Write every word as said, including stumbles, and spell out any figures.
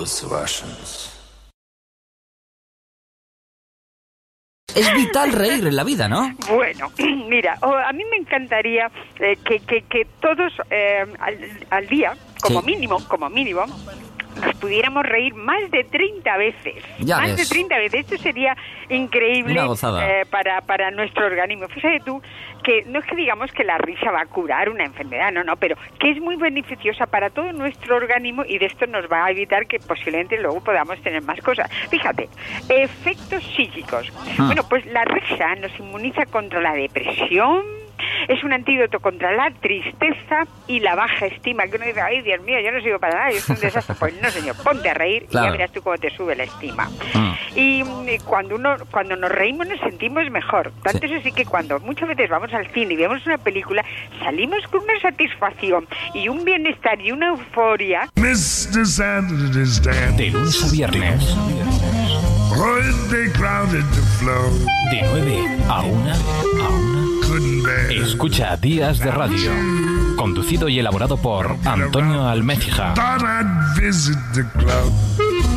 fools Russians. Es vital reír en la vida, ¿no? Bueno, mira, oh, a mí me encantaría eh, que, que, que todos eh, al, al día, como Sí. mínimo, como mínimo, nos pudiéramos reír más de treinta veces. Ya más ves. de treinta veces. Esto sería increíble Una gozada. eh, para, para nuestro organismo. Fíjate tú que no es que digamos que la risa va a curar una enfermedad, no, no, pero que es muy beneficiosa para todo nuestro organismo y de esto nos va a evitar que posiblemente luego podamos tener más cosas. Fíjate, efectos psíquicos. Ah. Bueno, pues la risa nos inmuniza contra la depresión. Es un antídoto contra la tristeza y la baja estima, que uno dice, ay, Dios mío, yo no sirvo para nada, yo soy un desastre. Pues no, señor, ponte a reír Claro. y ya verás tú cómo te sube la estima. Mm. Y mm, cuando uno cuando nos reímos nos sentimos mejor. Tanto Sí. es así que cuando muchas veces vamos al cine y vemos una película, salimos con una satisfacción y un bienestar y una euforia. mister Sanders Dan. De lunes a viernes, When they grounded the flow, de nueve a una, a una. couldn't bear. Escucha Días de Radio, conducido y elaborado por Antonio Almecija. Thought I'd visit the club.